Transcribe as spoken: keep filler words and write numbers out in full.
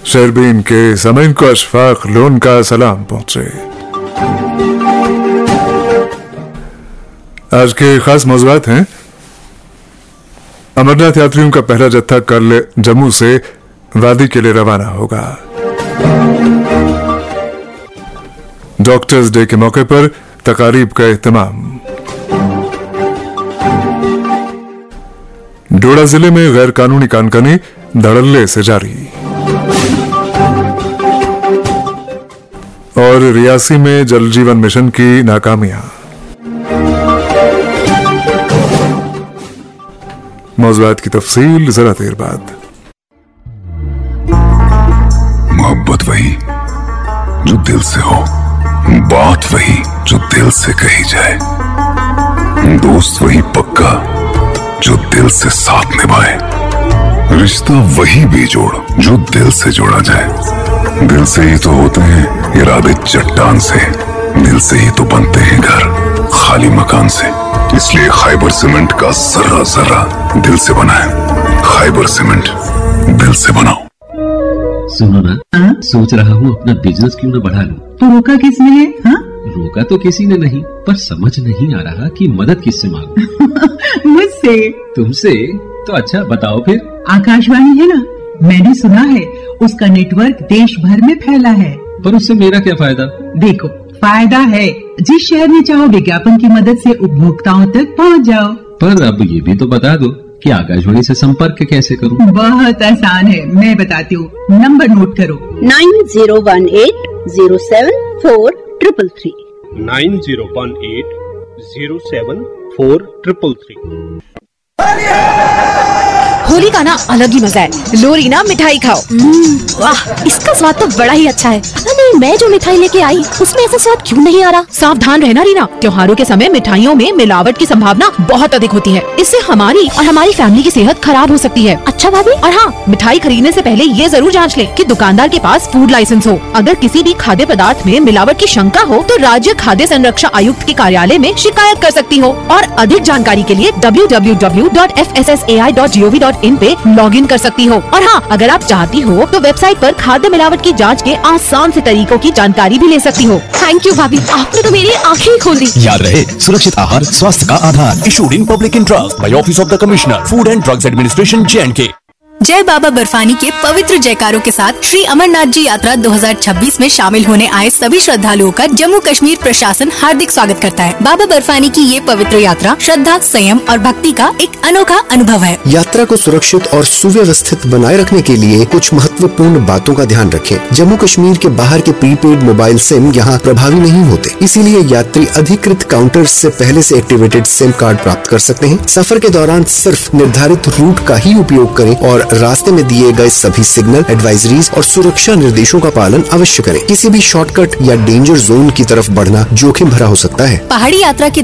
शर्बीन के समईन को अशफाक लोन का सलाम पहुंचे। आज के खास मौज़ूआत हैं। अमरनाथ यात्रियों का पहला जत्था कल जम्मू से वादी के लिए रवाना होगा। डॉक्टर्स डे के मौके पर तकारीब का एहतमाम। डोडा जिले में गैर कानूनी कानकनी धड़ल्ले से जारी। और रियासी में जल जीवन मिशन की नाकामियां। मौज़ूआत की तफसील जरा देर बाद। मोहब्बत वही जो दिल से हो, बात वही जो दिल से कही जाए, दोस्त वही पक्का जो दिल से साथ निभाए, रिश्ता वही बेजोड़ जो दिल से जोड़ा जाए। दिल से ही तो होते हैं इरादे चट्टान से, दिल से ही तो बनते हैं घर खाली मकान से। इसलिए खाइबर सीमेंट का जर्रा जर्रा दिल से बनाए। खाइबर सीमेंट, दिल से बनाओ। सुनो ना, आ? सोच रहा हूँ अपना बिजनेस क्यों न बढ़ा लूं। तो रोका किसने है? हाँ? रोका तो किसी ने नहीं, पर समझ नहीं आ रहा कि मदद किससे मांगूं। मुझसे। तुमसे? तो अच्छा बताओ फिर। आकाशवाणी है ना, मैंने सुना है उसका नेटवर्क देश भर में फैला है। पर उससे मेरा क्या फायदा? देखो, फायदा है। जिस शहर में चाहो विज्ञापन की मदद से उपभोक्ताओं तक पहुंच जाओ। पर अब ये भी तो बता दो कि आकाशवाणी से संपर्क कैसे करूं? बहुत आसान है, मैं बताती हूँ। नंबर नोट करो। Nine zero one eight zero seven four triple three. Nine zero one eight zero seven four triple three. Holi का ना अलग ही मजा है। लोरी ना मिठाई खाओ। वाह, इसका स्वाद तो बड़ा ही अच्छा है। नहीं, मैं जो मिठाई लेके आई उसमें ऐसा स्वाद क्यों नहीं आ रहा? सावधान रहना रीना, त्योहारों के समय मिठाइयों में मिलावट की संभावना बहुत अधिक होती है। इससे हमारी और हमारी फैमिली की सेहत खराब हो सकती है। अच्छा भाभी। और हाँ, मिठाई खरीदने से पहले ये जरूर जांच ले कि दुकानदार के पास फूड लाइसेंस हो। अगर किसी भी खाद्य पदार्थ में मिलावट की शंका हो तो राज्य खाद्य संरक्षा आयुक्त के कार्यालय में शिकायत कर सकती हो। और अधिक जानकारी के लिए W W W dot F S S A I dot G O V dot in पे लॉग इन कर सकती हो। और हाँ, अगर आप चाहती हो तो वेबसाइट पर खाद्य मिलावट की जांच के आसान से तरीकों की जानकारी भी ले सकती हो। थैंक यू भाभी, आपने तो मेरी आंखें ही खोल दी। याद रहे, सुरक्षित आहार स्वास्थ्य का आधार। Issued in public interest by office of the commissioner food and drugs administration J and के। जय बाबा बर्फानी के पवित्र जयकारों के साथ श्री अमरनाथ जी यात्रा दो हज़ार छब्बीस में शामिल होने आए सभी श्रद्धालुओं का जम्मू कश्मीर प्रशासन हार्दिक स्वागत करता है। बाबा बर्फानी की ये पवित्र यात्रा श्रद्धा, संयम और भक्ति का एक अनोखा अनुभव है। यात्रा को सुरक्षित और सुव्यवस्थित बनाए रखने के लिए कुछ महत्वपूर्ण बातों का ध्यान रखें। जम्मू कश्मीर के बाहर के प्रीपेड मोबाइल सिम यहाँ प्रभावी नहीं होते, इसीलिए यात्री अधिकृत काउंटर से पहले से एक्टिवेटेड सिम कार्ड प्राप्त कर सकते हैं। सफर के दौरान सिर्फ निर्धारित रूट का ही उपयोग करें और रास्ते में दिए गए सभी सिग्नल, एडवाइजरीज और सुरक्षा निर्देशों का पालन अवश्य करें। किसी भी शॉर्टकट या डेंजर जोन की तरफ बढ़ना जोखिम भरा हो सकता है। पहाड़ी यात्रा के